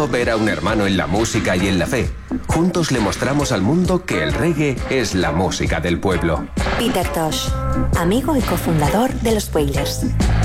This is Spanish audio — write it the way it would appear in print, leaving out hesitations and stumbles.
o ver a un hermano en la música y en la fe. Juntos le mostramos al mundo que el reggae es la música del pueblo. Peter Tosh, amigo y cofundador de los Wailers.